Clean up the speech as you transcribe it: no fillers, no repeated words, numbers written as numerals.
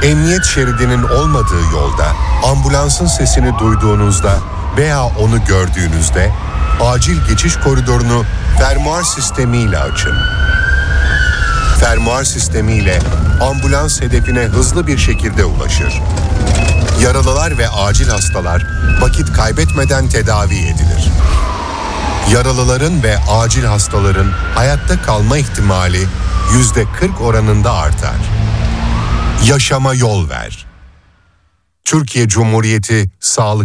Emniyet şeridinin olmadığı yolda ambulansın sesini duyduğunuzda veya onu gördüğünüzde acil geçiş koridorunu fermuar sistemiyle açın. Fermuar sistemiyle ambulans hedefine hızlı bir şekilde ulaşır. Yaralılar ve acil hastalar vakit kaybetmeden tedavi edilir. Yaralıların ve acil hastaların hayatta kalma ihtimali %40 oranında artar. Yaşama yol ver. Türkiye Cumhuriyeti Sağlık